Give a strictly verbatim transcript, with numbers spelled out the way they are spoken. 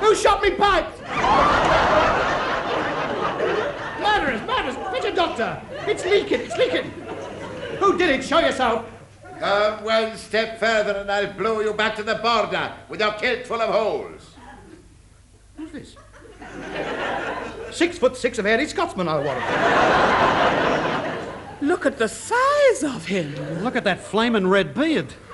Who shot me pipes? Murderers, murderers. Fetch a doctor. It's leaking, it's leaking. Who did it? Show yourself. Come one step further and I'll blow you back to the border with your kilt full of holes. Who's this? Six foot six of hairy Scotsman, I warrant. Look at the size of him. Look at that flaming red beard.